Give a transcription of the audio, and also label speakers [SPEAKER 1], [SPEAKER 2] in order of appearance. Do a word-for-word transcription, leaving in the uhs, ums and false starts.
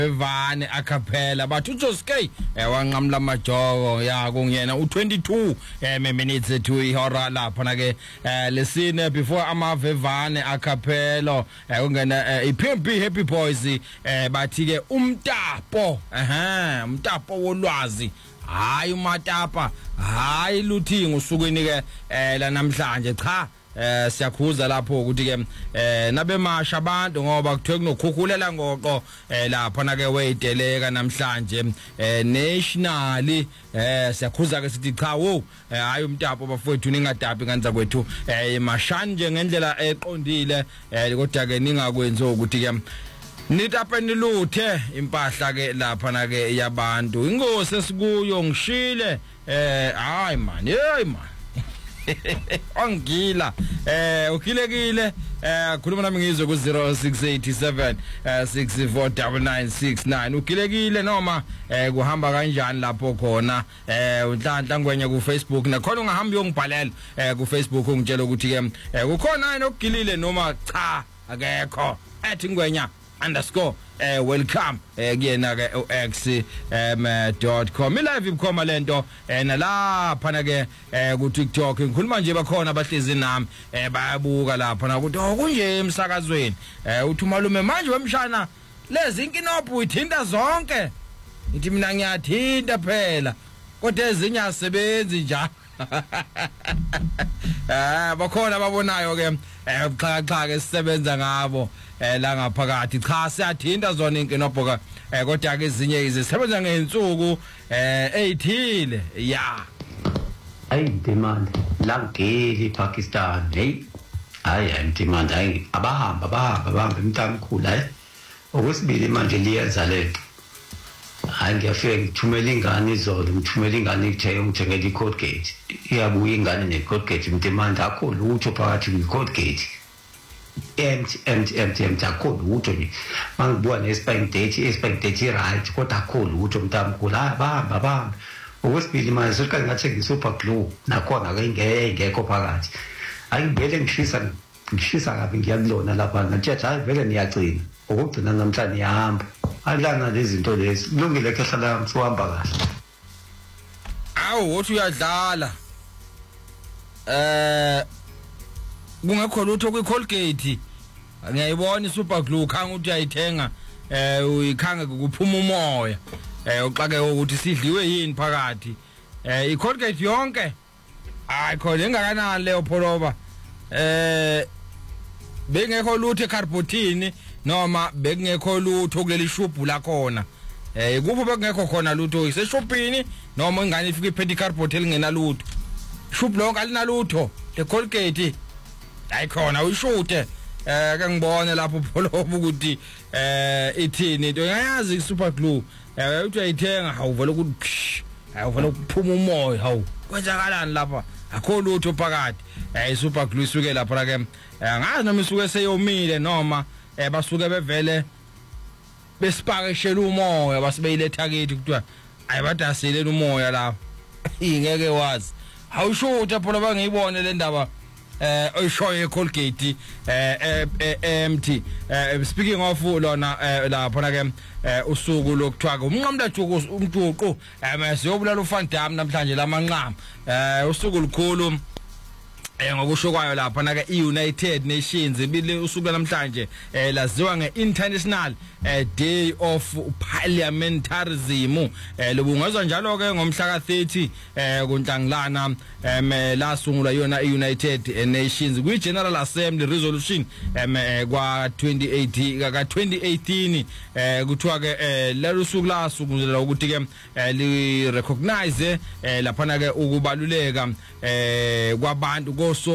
[SPEAKER 1] Vane acapella bathu Joske wanqamla majoko ya kungena u twenty-two minutes to ihora lapha na ke lesine before amavevane acapella kungena i P M B Happy Boys bathi ke umtapo aha umtapo wolwazi hayi umatapa hayi luthinga usukweni ke la namhlanje cha eh siyakhuza lapho ukuthi ke eh nabemasha abantu ngoba kuthiwe kunokukhulela ngoqo lapha na ke weyiteleka namhlanje eh nationally eh siyakhuza ke sithi cha wo hayi umtapo bafowethu ningadabi kanza kwethu eh mashanje ngendlela eqondile eh kodwa ke ningakwenzi ukuthi ke nitape niluthe impahla ke lapha na ke yabantu ingosi esikuyo ngishile eh hayi man hey man Angila eh ukhilekile eh khuluma nami ngizwe ku zero six eight seven six four nine nine six nine ukhilekile noma eh kuhamba kanjani lapho khona eh unhlanhla ngwenye ku Facebook nakhona ungahamba uyongibhalela eh ku Facebook ungitshela ukuthi ke kukhona yini okugilile noma cha akekho ethi ngwenya underscore eh welcome eh kuyena ke u x dot com live ikhoma lento eh nalapha na ke eh ku TikTok ngikhuluma nje bakhona abahlezi nami eh bayabuka lapha na ukuthi oh kunje emsakazweni eh uthi malume manje wemshana lezi inkinophu uyithinta zonke ithi mina ngiyathinta phela kodwa ezinye asebenzi njalo eh bakhona babonayo ke eh xa xa ke sisebenza ngabo eh la ngaphakathi cha siyathinta zona inkinopho ka eh kodwa ke ezinye izisebenza ngensuku eh eyithile ya
[SPEAKER 2] ay demand langeli Pakistan hey ay am demand ay abahamba bahamba bahamba imtamkhulu hayi okwesibili manje liyenza lento hayi ngiyafika ngithumela ingane izolo ngithumela ingane ithe ngithengela i-code gate iyabuya ingane ne-code gate imdemand akho lutho phakathi kwi-code gate empty empty empty empty akho lutho nje mangibuka ne-spine date i-spine date right kodwa akho lutho mntamkhulu hayi bahamba bahamba okwesibili manje sokuthi ngingathengisa i-super glue nakhona ke ingekho phakathi hayi vele ngishisa ngishisa kabi ngiyakulona lapha ngathi hayi vele niyagcina okugcina namhlanje iyahamba alana lezi zinto lezi kulungile ke hlala msuhamba kahle
[SPEAKER 1] awu uthi uyadlala eh kungekho lutho kwi Colgate ngiyayibona i-super glue khanga ukuthi uyayithenga eh uyikhanga kuphuma umoya eh uxake ukuthi sidliwe yini phakathi eh i-Colgate yonke hayi khona engakanani leyo pholoba eh bengekho lutho ecarbotin noma bekungekho lutho kuleli shubhu la khona eh kupho bekungekho khona lutho iseshopini noma ingane ifika iphethe icarbotin elingena lutho shubhu lonke alinalutho le Colgate ayikhona uyishute eh ke ngibone lapho pholoba ukuthi eh ithini into yayazi i-super glue eh uthi ayithenga awuvela ukuthi awuvela ukuphuma umoya hawu kwenzakalani lapha akho lutho phakathi eh i-super glue isuke lapha ke ngazi noma isuke seyomile noma eh basuke bevele besipakeshela umoya basibeyiletha kithi kuthiwa ayibadasile umoya lapha ingeke wazi awushuthe pholoba ngiyibone le ndaba eh oyishoye Colgate eh empty eh speaking of lona lapha na ke usuku lokuthwa umnqamlajuku umjuqu emesiyobulala uFan Dam namhlanje lamanqama eh usuku likhulu eh ngokusho kwayo lapha na ke iUnited Nations ibile usuku namhlanje eh laziwa ngeInternational Day of Parliamentarism eh lobungazwa njalo ke ngomhla ka thirty eh kuNhlangulana em lasungulwa yona iUnited Nations kwi General Assembly resolution em kwa twenty eighteen ka twenty eighteen eh kuthiwa ke lelo suku lasungulwa ukuthi ke li recognize lapha na ke ukubaluleka eh kwabantu